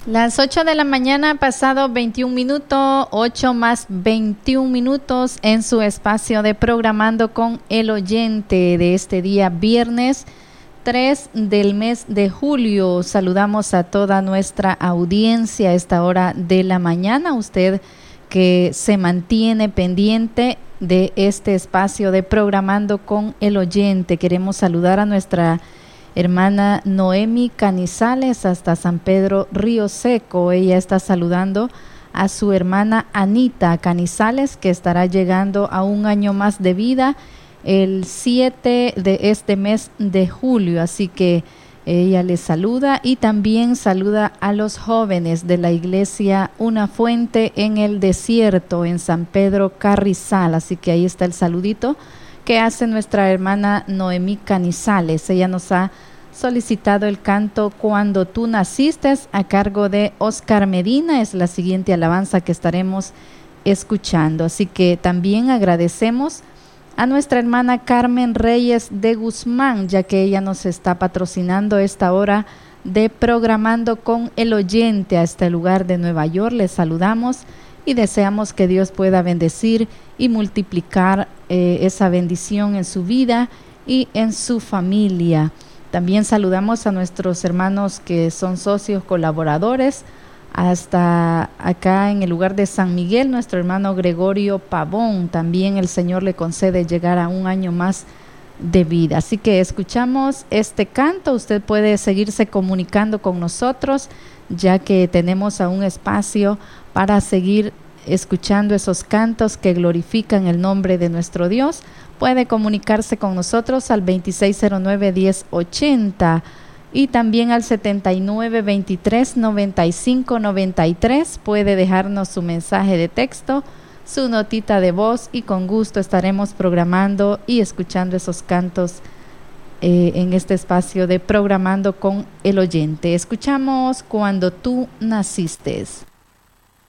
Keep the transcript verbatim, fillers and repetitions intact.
Las ocho de la mañana, pasado veintiún minutos, ocho más veintiún minutos en su espacio de Programando con el Oyente de este día viernes tres del mes de julio. Saludamos a toda nuestra audiencia a esta hora de la mañana. Usted que se mantiene pendiente de este espacio de Programando con el Oyente. Queremos saludar a nuestra hermana Noemi Canizales hasta San Pedro Río Seco. Ella está saludando a su hermana Anita Canizales, que estará llegando a un año más de vida el siete de este mes de julio. Así que ella les saluda y también saluda a los jóvenes de la iglesia Una Fuente en el Desierto, en San Pedro Carrizal. Así que ahí está el saludito que hace nuestra hermana Noemí Canizales. Ella nos ha solicitado el canto Cuando tú naciste, a cargo de Oscar Medina. Es la siguiente alabanza que estaremos escuchando. Así que también agradecemos a nuestra hermana Carmen Reyes de Guzmán, ya que ella nos está patrocinando esta hora de Programando con el Oyente a este lugar de Nueva York. Les saludamos y deseamos que Dios pueda bendecir y multiplicar eh, esa bendición en su vida y en su familia. También saludamos a nuestros hermanos que son socios colaboradores hasta acá en el lugar de San Miguel, nuestro hermano Gregorio Pavón. También el Señor le concede llegar a un año más de vida. Así que escuchamos este canto. Usted puede seguirse comunicando con nosotros, ya que tenemos aún espacio para seguir escuchando esos cantos que glorifican el nombre de nuestro Dios. Puede comunicarse con nosotros al veintiséis cero nueve, diez ochenta y también al setenta y nueve, veintitrés, noventa y cinco, noventa y tres. Puede dejarnos su mensaje de texto, su notita de voz, y con gusto estaremos programando y escuchando esos cantos eh, en este espacio de Programando con el Oyente. Escuchamos Cuando tú naciste.